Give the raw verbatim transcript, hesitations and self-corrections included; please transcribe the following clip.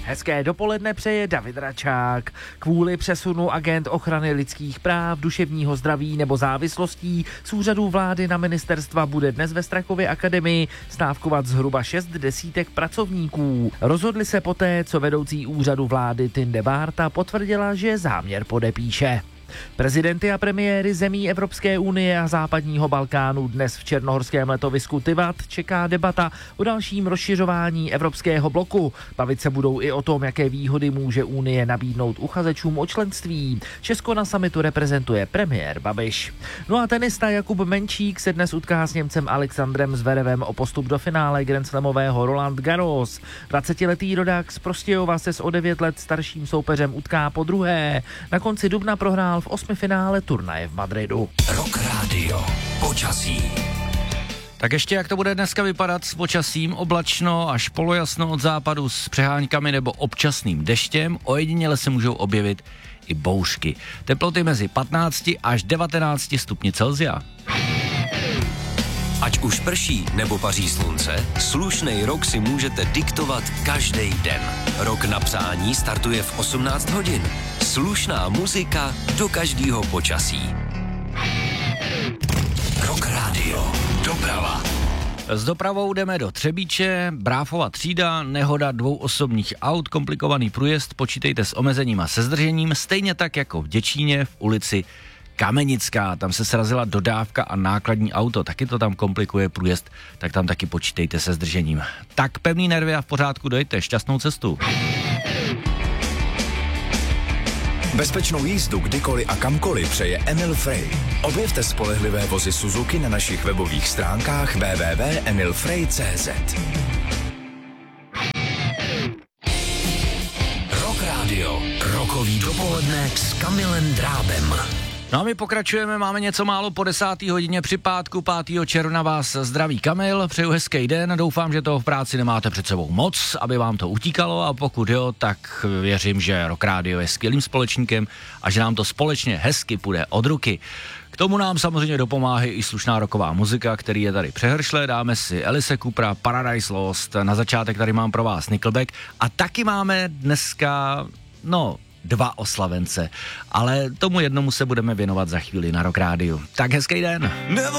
Hezké dopoledne přeje David Račák. Kvůli přesunu agent ochrany lidských práv, duševního zdraví nebo závislostí z úřadů vlády na ministerstva bude dnes ve Strakově akademii stávkovat zhruba šest desítek pracovníků. Rozhodli se poté, co vedoucí úřadu vlády Tinde Bárta potvrdila, že záměr podepíše. Prezidenty a premiéry zemí Evropské unie a západního Balkánu dnes v černohorském letovisku Tivat čeká debata o dalším rozšiřování evropského bloku. Bavit se budou i o tom, jaké výhody může Unie nabídnout uchazečům o členství. Česko na summitu reprezentuje premiér Babiš. No a tenista Jakub Menčík se dnes utká s Němcem Alexandrem Zverevem o postup do finále grandslamového Roland Garros. dvacetiletý rodák z Prostějova se s o devět let starším soupeřem utká po druhé. Na konci dubna prohrál v osmifinále turnaje v Madridu. Rock Radio. Počasí. Tak ještě jak to bude dneska vypadat s počasím, oblačno až polojasno od západu s přeháňkami nebo občasným deštěm, ojediněle se můžou objevit i bouřky. Teploty mezi patnácti až devatenácti stupni Celsia. Ať už prší nebo paří slunce, slušnej rok si můžete diktovat každý den. Rok na přání startuje v osmnáct hodin. Slušná muzika do každého počasí. Rock Radio. Doprava. S dopravou jdeme do Třebíče, Bráfova třída, nehoda dvou osobních aut, komplikovaný průjezd, počítejte s omezením a se zdržením, stejně tak jako v Děčíně v ulici Kamenická, tam se srazila dodávka a nákladní auto, taky to tam komplikuje průjezd, tak tam taky počítejte se zdržením. Tak pevný nervy a v pořádku, dojte, šťastnou cestu. Bezpečnou jízdu kdykoliv a kamkoliv přeje Emil Frey. Objevte spolehlivé vozy Suzuki na našich webových stránkách w w w tečka emil frey tečka c z. Rock Radio. Rokový dopoledne s Kamilem Drábem. No a my pokračujeme, máme něco málo po desáté hodině při pátku, pátého června vás zdraví Kamil, přeju hezký den, doufám, že toho v práci nemáte před sebou moc, aby vám to utíkalo a pokud jo, tak věřím, že Rock Radio je skvělým společníkem a že nám to společně hezky půjde od ruky. K tomu nám samozřejmě dopomáhá i slušná rocková muzika, který je tady přehršle, dáme si Alice Coopera, Paradise Lost, na začátek tady mám pro vás Nickelback a taky máme dneska, no... dva oslavence, ale tomu jednomu se budeme věnovat za chvíli na Rock Rádiu. Tak hezký den.